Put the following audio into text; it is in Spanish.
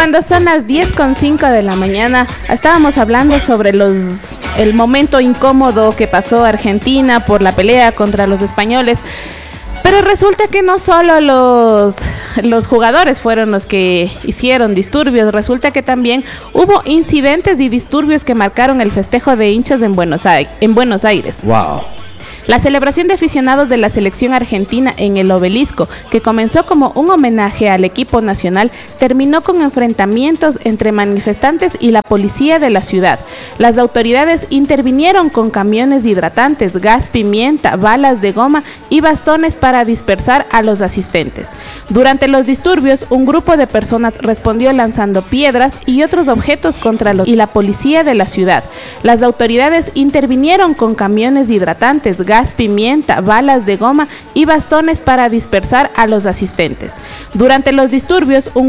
Cuando son las 10:05 de la mañana, estábamos hablando sobre el momento incómodo que pasó Argentina por la pelea contra los españoles. Pero resulta que no solo los jugadores fueron los que hicieron disturbios, resulta que también hubo incidentes y disturbios que marcaron el festejo de hinchas en Buenos Aires. Wow. La celebración de aficionados de la selección argentina en el Obelisco, que comenzó como un homenaje al equipo nacional, terminó con enfrentamientos entre manifestantes y la policía de la ciudad. Las autoridades intervinieron con camiones hidratantes, gas pimienta, balas de goma y bastones para dispersar a los asistentes. Durante los disturbios, un grupo de personas respondió lanzando piedras y otros objetos contra la policía de la ciudad. Las autoridades intervinieron con camiones hidratantes, gas pimienta, balas de goma y bastones para dispersar a los asistentes. Durante los disturbios, un